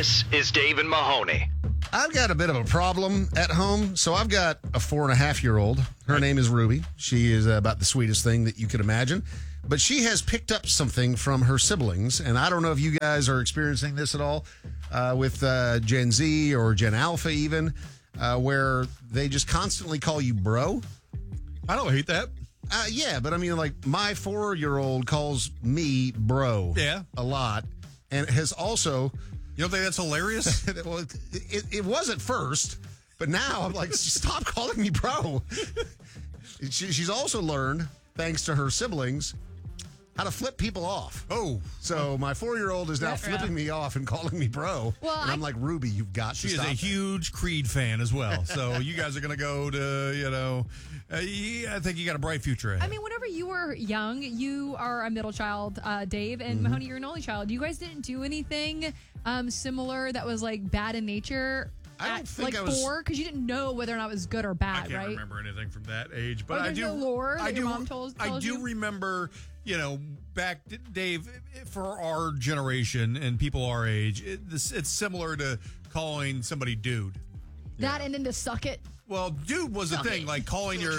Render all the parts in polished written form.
This is Dave and Mahoney. I've got a bit of a problem at home. So I've got a 4.5-year-old. Her name is Ruby. She is about the sweetest thing that you could imagine. But she has picked up something from her siblings. And I don't know if you guys are experiencing this at all with Gen Z or Gen Alpha even, where they just constantly call you bro. I don't hate that. Yeah, but I mean, like, my 4-year-old calls me bro a lot. And has also... You don't think that's hilarious? Well, it was at first, but now I'm like, stop calling me bro. She's also learned, thanks to her siblings, how to flip people off. Oh. So my 4-year-old is now flipping me off and calling me bro. Well, and I'm like, Ruby, you've got to stop. She is a huge Creed fan as well. So you guys are going to go to, I think you got a bright future ahead. I mean, whenever you were young, you are a middle child, Dave, and Mahoney, you're an only child. You guys didn't do anything similar that was like bad in nature. I don't think like I was 4, because you didn't know whether or not it was good or bad, I can't right? remember anything from that age, but Or I there's do. no lore that I your do. mom tells I do you? remember, back, Dave, for our generation and people our age, it's similar to calling somebody dude. That and then to suck it. Well, dude was the thing, like calling your.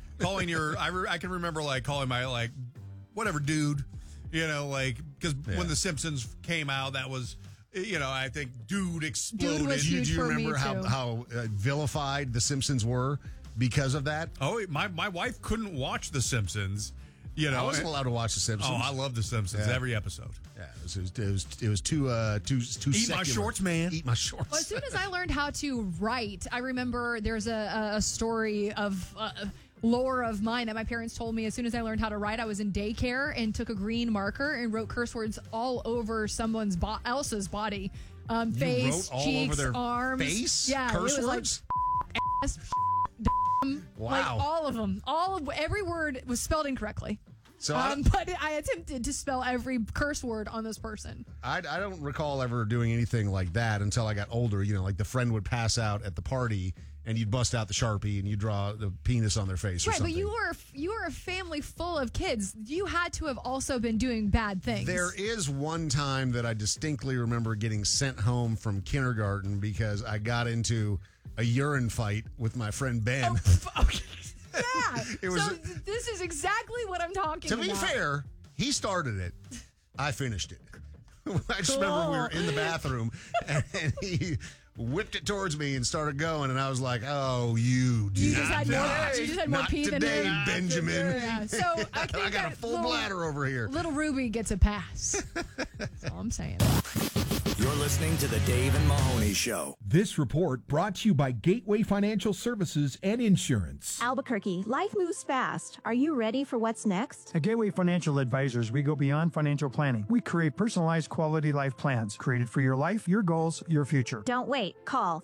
I can remember like calling my like, whatever dude, because when The Simpsons came out, that was. I think dude exploded. Dude was huge. Do you for remember me too. how vilified The Simpsons were because of that? Oh, my wife couldn't watch The Simpsons. I wasn't allowed to watch The Simpsons. Oh, I love The Simpsons. Every episode. Yeah, it was too Eat secular. my shorts, man. Eat my shorts. Well, as soon as I learned how to write, I remember there's a story of lore of mine that my parents told me. As soon as I learned how to write, I was in daycare and took a green marker and wrote curse words all over someone's else's body, face, wrote all cheeks, over their arms. face? Yeah, Curse it was words? like ass, Wow. like all of them. Every word was spelled incorrectly. So but I attempted to spell every curse word on this person. I don't recall ever doing anything like that until I got older. Like the friend would pass out at the party, and you'd bust out the Sharpie and you draw the penis on their face. Right, or something. but you were a family full of kids. You had to have also been doing bad things. There is one time that I distinctly remember getting sent home from kindergarten because I got into a urine fight with my friend Ben. Okay. Yeah. So this is exactly what I'm talking To about. be fair, he started it. I finished it. I just remember we were in the bathroom and he whipped it towards me and started going, and I was like, "Oh, you just had more not pee than today, him. Benjamin." Yeah. So I think I got a full bladder over here. Little Ruby gets a pass. That's all I'm saying. You're listening to the Dave and Mahoney Show. This report brought to you by Gateway Financial Services and Insurance. Albuquerque, life moves fast. Are you ready for what's next? At Gateway Financial Advisors, we go beyond financial planning. We create personalized quality life plans created for your life, your goals, your future. Don't wait. Call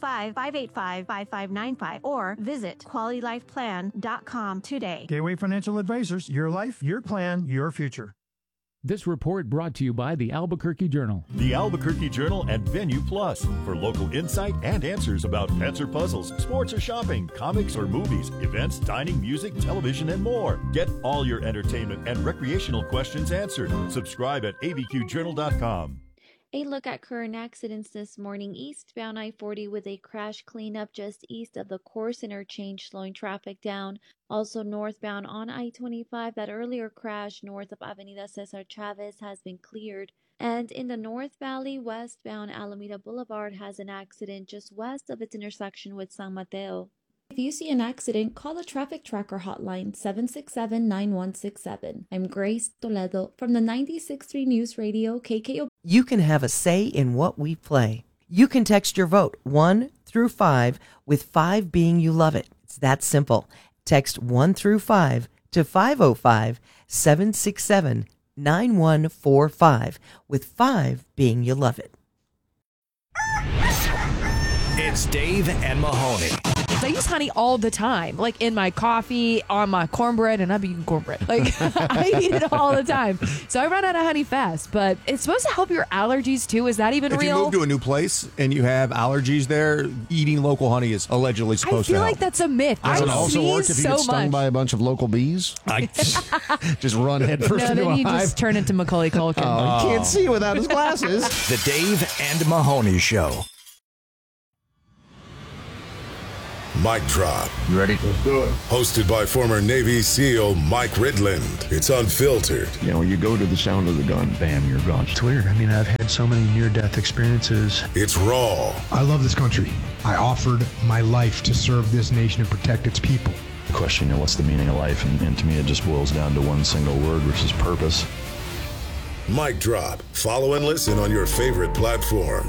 505-585-5595 or visit QualityLifePlan.com today. Gateway Financial Advisors, your life, your plan, your future. This report brought to you by the Albuquerque Journal. The Albuquerque Journal and Venue Plus for local insight and answers about pets or puzzles, sports or shopping, comics or movies, events, dining, music, television, and more. Get all your entertainment and recreational questions answered. Subscribe at abqjournal.com. A look at current accidents this morning. Eastbound I-40 with a crash cleanup just east of the course interchange, slowing traffic down. Also northbound on I-25, that earlier crash north of Avenida Cesar Chavez has been cleared. And in the North Valley, westbound Alameda Boulevard has an accident just west of its intersection with San Mateo. If you see an accident, call the Traffic Tracker hotline 767-9167. I'm Grace Toledo from the 96.3 News Radio KKO. You can have a say in what we play. You can text your vote 1 through 5 with 5 being you love it. It's that simple. Text 1 through 5 to 505-767-9145 with 5 being you love it. It's Dave and Mahoney. I use honey all the time, like in my coffee, on my cornbread, and I'm eating cornbread. Like, I eat it all the time. So I run out of honey fast, but it's supposed to help your allergies too. Is that even If real? you move to a new place and you have allergies there, eating local honey is allegedly I supposed to feel help. like that's a myth. Does I it also work sneeze if you so get stung much. by a bunch of local bees? Just run headfirst No, into then a you hive. just turn into Macaulay Culkin. Oh, he can't see without his glasses. The Dave and Mahoney Show. Mic Drop. You ready? Let's do it. Hosted by former Navy SEAL Mike Ridland. It's unfiltered. You know, you go to the sound of the gun, bam, you're gone. It's weird. I mean, I've had so many near-death experiences. It's raw. I love this country. I offered my life to serve this nation and protect its people. The question, you know, what's the meaning of life? And to me, it just boils down to one single word, which is purpose. Mic Drop. Follow and listen on your favorite platform.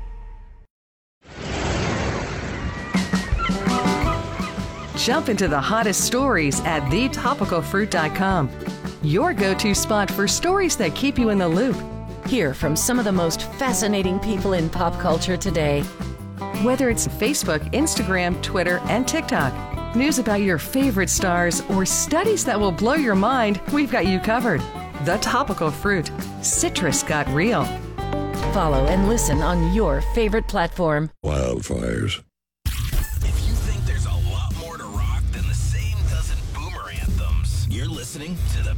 Jump into the hottest stories at thetopicalfruit.com. Your go-to spot for stories that keep you in the loop. Hear from some of the most fascinating people in pop culture today. Whether it's Facebook, Instagram, Twitter, and TikTok, news about your favorite stars, or studies that will blow your mind, we've got you covered. The Topical Fruit. Citrus got real. Follow and listen on your favorite platform. Wildfires. If you think there's a lot more to rock than the same dozen boomer anthems, you're listening to the